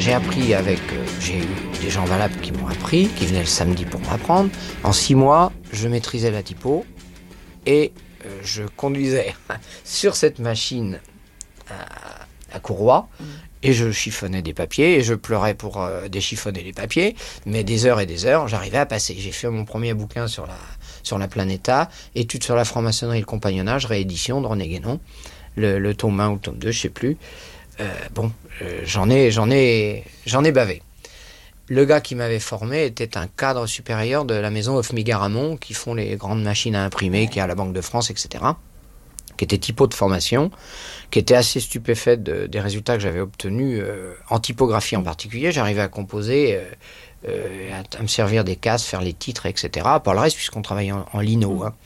j'ai appris avec... j'ai eu des gens valables qui m'ont appris, qui venaient le samedi pour m'apprendre. En 6 mois, je maîtrisais la typo et je conduisais sur cette machine à courroie et je chiffonnais des papiers et je pleurais pour déchiffonner les papiers, mais des heures et des heures, j'arrivais à passer. J'ai fait mon premier bouquin sur la Planeta, études sur la franc-maçonnerie et le compagnonnage, réédition de René Guénon, le tome 1 ou le tome 2, je sais plus. J'en ai bavé. Le gars qui m'avait formé était un cadre supérieur de la maison Hoffmy-Garamond, qui font les grandes machines à imprimer, qui est à la Banque de France, etc., qui était typo de formation, qui était assez stupéfait des résultats que j'avais obtenus, en typographie en particulier. J'arrivais à composer, à me servir des cases, faire les titres, etc. Pas le reste, puisqu'on travaillait en lino. Hein.